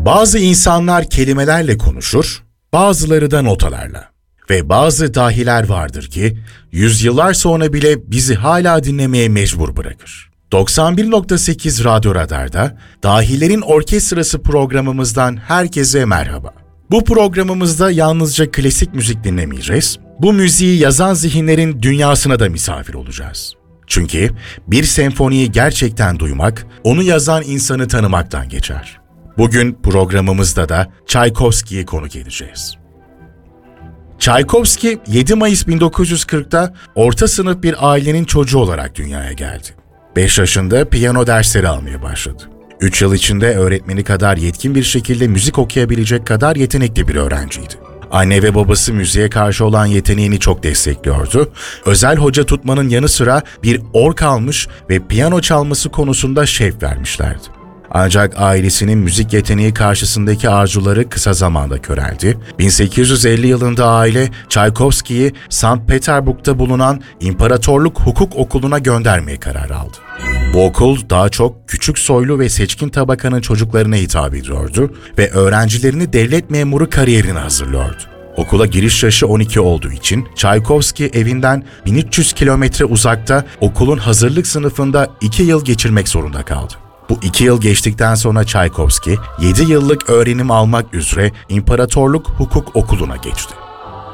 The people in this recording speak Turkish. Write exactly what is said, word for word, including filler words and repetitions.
Bazı insanlar kelimelerle konuşur, bazıları da notalarla. Ve bazı dahiler vardır ki, yüzyıllar sonra bile bizi hala dinlemeye mecbur bırakır. doksan bir nokta sekiz Radyo Radar'da Dahilerin Orkestrası programımızdan herkese merhaba. Bu programımızda yalnızca klasik müzik dinlemeyeceğiz, bu müziği yazan zihinlerin dünyasına da misafir olacağız. Çünkü bir senfoniyi gerçekten duymak, onu yazan insanı tanımaktan geçer. Bugün programımızda da Çaykovski'yi konuk edeceğiz. Çaykovski, yedi Mayıs bin dokuz yüz kırkta orta sınıf bir ailenin çocuğu olarak dünyaya geldi. beş yaşında piyano dersleri almaya başladı. üç yıl içinde öğretmeni kadar yetkin bir şekilde müzik okuyabilecek kadar yetenekli bir öğrenciydi. Anne ve babası müziğe karşı olan yeteneğini çok destekliyordu. Özel hoca tutmanın yanı sıra bir org almış ve piyano çalması konusunda şevk vermişlerdi. Ancak ailesinin müzik yeteneği karşısındaki arzuları kısa zamanda köreldi. bin sekiz yüz elli yılında aile Çaykovski'yi Sankt Peterburg'da bulunan İmparatorluk Hukuk Okulu'na göndermeye karar aldı. Bu okul daha çok küçük soylu ve seçkin tabakanın çocuklarına hitap ediyordu ve öğrencilerini devlet memuru kariyerine hazırlıyordu. Okula giriş yaşı on iki olduğu için Çaykovski evinden bin üç yüz kilometre uzakta okulun hazırlık sınıfında iki yıl geçirmek zorunda kaldı. Bu iki yıl geçtikten sonra Çaykovski, yedi yıllık öğrenim almak üzere İmparatorluk Hukuk Okulu'na geçti.